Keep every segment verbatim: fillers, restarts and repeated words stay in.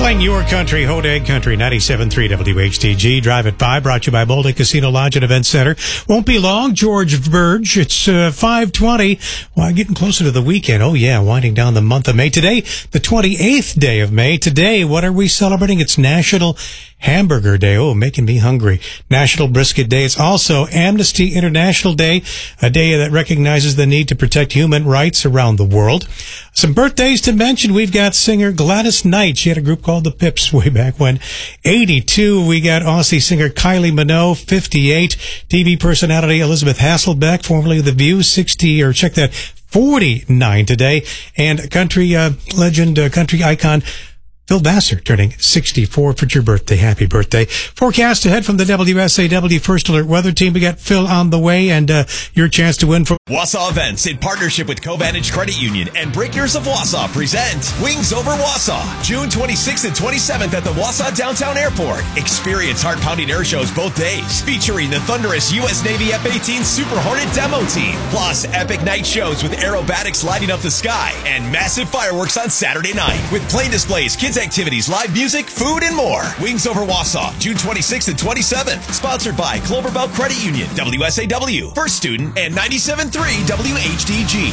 Playing your country, Hodag Country, ninety-seven point three W H T G. Drive it by, brought to you by Boulder Casino Lodge and Event Center. Won't be long, George Burge. It's uh, five twenty. Well, getting closer to the weekend. Oh, yeah, winding down the month of May. Today, the twenty-eighth day of May. Today, what are we celebrating? It's National Hamburger Day. Oh, making me hungry. National Brisket Day. It's also Amnesty International Day, a day that recognizes the need to protect human rights around the world. Some birthdays to mention. We've got singer Gladys Knight. She had a group called the Pips way back when. eighty-two, we got Aussie singer Kylie Minogue. fifty-eight, T V personality Elizabeth Hasselbeck, formerly of The View. sixty, or check that, forty-nine today. And country uh, legend, uh, country icon Phil Vassar turning sixty-four for your birthday. Happy birthday. Forecast ahead from the W S A W First Alert Weather Team. We got Phil on the way, and uh, your chance to win from Wausau Events in partnership with Covantage Credit Union and Breakers of Wausau present Wings Over Wausau, June twenty-sixth and twenty-seventh at the Wausau Downtown Airport. Experience heart-pounding air shows both days, featuring the thunderous U S Navy F eighteen Super Hornet demo team, plus epic night shows with aerobatics lighting up the sky and massive fireworks on Saturday night with plane displays, kids activities, live music, food, and more. Wings Over Wausau, June twenty-sixth and twenty-seventh. Sponsored by Cloverbelt Credit Union, W S A W, First Student, and ninety-seven point three W H D G.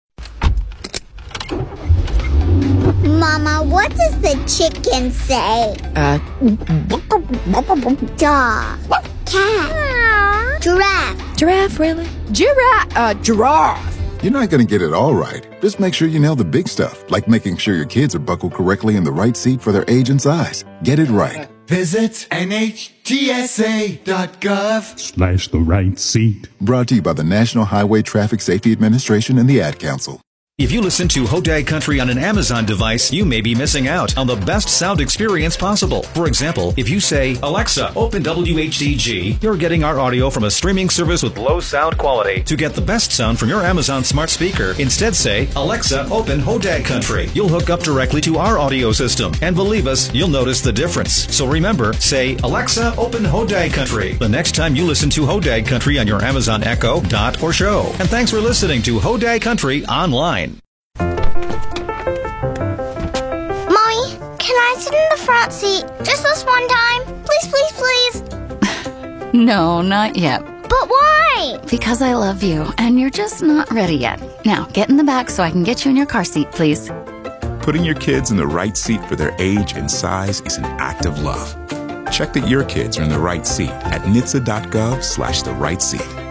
Mama, what does the chicken say? Uh, Dog. Cat. Giraffe. Giraffe, really? Giraffe, uh, giraffe. You're not going to get it all right. Just make sure you nail the big stuff, like making sure your kids are buckled correctly in the right seat for their age and size. Get it right. Visit N H T S A dot gov slash the right seat. Brought to you by the National Highway Traffic Safety Administration and the Ad Council. If you listen to Hodag Country on an Amazon device, you may be missing out on the best sound experience possible. For example, if you say, Alexa, open W H D G, you're getting our audio from a streaming service with low sound quality. To get the best sound from your Amazon smart speaker, instead say, Alexa, open Hodag Country. You'll hook up directly to our audio system. And believe us, you'll notice the difference. So remember, say, Alexa, open Hodag Country the next time you listen to Hodag Country on your Amazon Echo, Dot, or Show. And thanks for listening to Hodag Country online. Can I sit in the front seat just this one time? Please, please, please. No, not yet. But why? Because I love you, and you're just not ready yet. Now, get in the back so I can get you in your car seat, please. Putting your kids in the right seat for their age and size is an act of love. Check that your kids are in the right seat at N H T S A dot gov slash the right seat.